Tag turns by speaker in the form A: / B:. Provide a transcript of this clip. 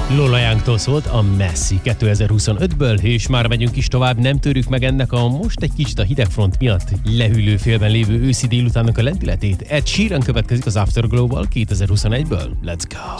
A: Lola Youngtól szólt a Messi 2025-ből, és már megyünk is tovább, nem törjük meg ennek a most egy kicsit a hidegfront miatt lehűlő félben lévő őszi délutánnak a lendületét. Ed Sheeran következik az Afterglow-val 2021-ből. Let's go!